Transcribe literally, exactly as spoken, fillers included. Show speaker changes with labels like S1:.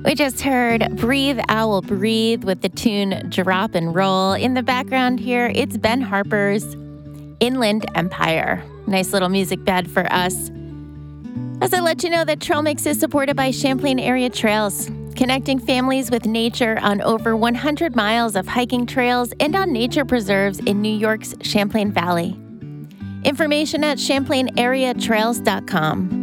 S1: We just heard Breathe, Owl, Breathe with the tune Drop and Roll. In the background here, it's Ben Harper's Inland Empire. Nice little music bed for us. As I let you know that Trail Mix is supported by Champlain Area Trails, connecting families with nature on over one hundred miles of hiking trails and on nature preserves in New York's Champlain Valley. Information at champlain area trails dot com.